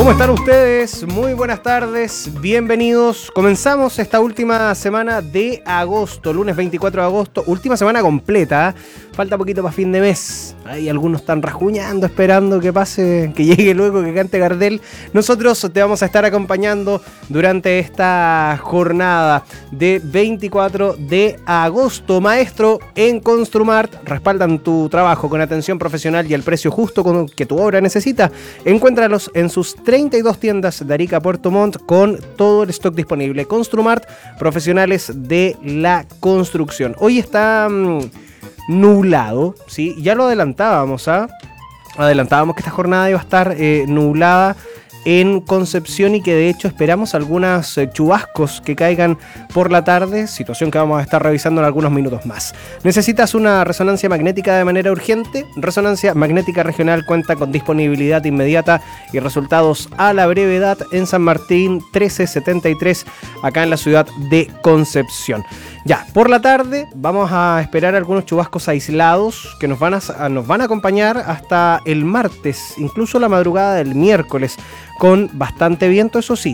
¿Cómo están ustedes? Muy buenas tardes, bienvenidos. Comenzamos esta última semana de agosto, lunes 24 de agosto, última semana completa, ¿eh? Falta poquito para fin de mes. Ahí algunos están rajuñando, esperando que pase, que llegue luego, que cante Gardel. Nosotros te vamos a estar acompañando durante esta jornada de 24 de agosto. Maestro, en Construmart respaldan tu trabajo con atención profesional y el precio justo con que tu obra necesita. Encuéntralos en sus 32 tiendas de Arica a Puerto Montt con todo el stock disponible. Construmart, profesionales de la construcción. Hoy está nublado, ¿sí? Ya lo adelantábamos, adelantábamos que esta jornada iba a estar nublada en Concepción y que de hecho esperamos algunos chubascos que caigan por la tarde, situación que vamos a estar revisando en algunos minutos más. ¿Necesitas una resonancia magnética de manera urgente? Resonancia Magnética Regional cuenta con disponibilidad inmediata y resultados a la brevedad en San Martín 1373, acá en la ciudad de Concepción. Ya, por la tarde vamos a esperar algunos chubascos aislados que nos van a acompañar hasta el martes, incluso la madrugada del miércoles, con bastante viento, eso sí.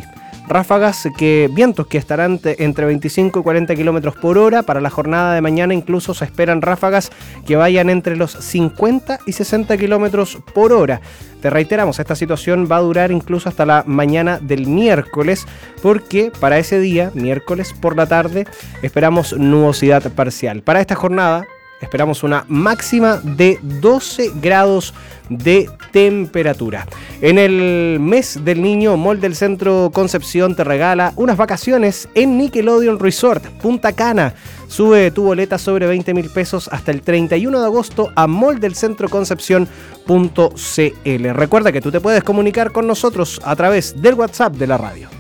Vientos que estarán entre 25 y 40 kilómetros por hora. Para la jornada de mañana incluso se esperan ráfagas que vayan entre los 50 y 60 kilómetros por hora. Te reiteramos, esta situación va a durar incluso hasta la mañana del miércoles, porque para ese día, miércoles por la tarde, esperamos nubosidad parcial. Para esta jornada esperamos una máxima de 12 grados de temperatura. En el mes del niño, Mall del Centro Concepción te regala unas vacaciones en Nickelodeon Resort, Punta Cana. Sube tu boleta sobre 20.000 pesos hasta el 31 de agosto a moldelcentroconcepción.cl. Recuerda que tú te puedes comunicar con nosotros a través del WhatsApp de la radio.